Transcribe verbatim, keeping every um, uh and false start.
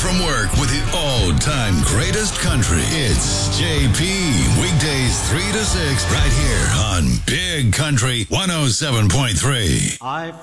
from work with the all-time greatest country. It's J P. Weekdays three to six right here on Big Country one oh seven point three. I